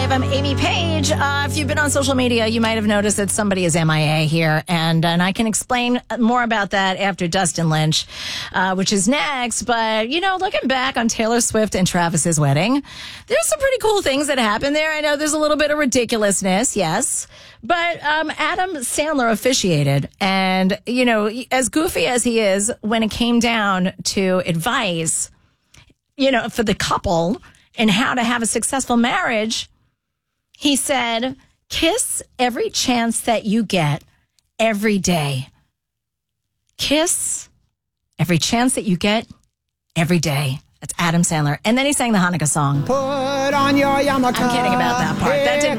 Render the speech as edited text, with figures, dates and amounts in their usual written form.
FM, Amy Page. If you've been on social media, you might have noticed that somebody is MIA here, and I can explain more about that after Dustin Lynch, which is next. But, looking back on Taylor Swift and Travis's wedding, there's some pretty cool things that happened there. I know there's a little bit of ridiculousness, yes. But Adam Sandler officiated, and, as goofy as he is, when it came down to advice, for the couple and how to have a successful marriage, he said, kiss every chance that you get every day. Kiss every chance that you get every day. That's Adam Sandler. And then he sang the Hanukkah song. Put on your yarmulke. I'm kidding about that part. That didn't